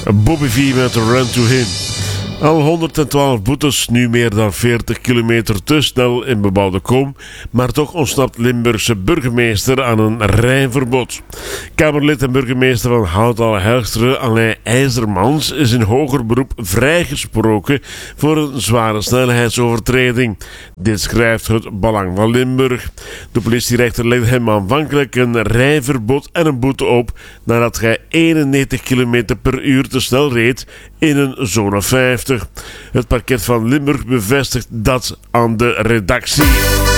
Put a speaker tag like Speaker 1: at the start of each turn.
Speaker 1: Bobby V met Run to Him. Al 112 boetes, nu meer dan 40 kilometer te snel in bebouwde kom, maar toch ontsnapt Limburgse burgemeester aan een rijverbod. Kamerlid en burgemeester van Hout-Al-Helchteren, Alain IJzermans, is in hoger beroep vrijgesproken voor een zware snelheidsovertreding. Dit schrijft het Belang van Limburg. De politierechter legde hem aanvankelijk een rijverbod en een boete op nadat hij 91 km per uur te snel reed in een zone 50. Het parket van Limburg bevestigt dat aan de redactie.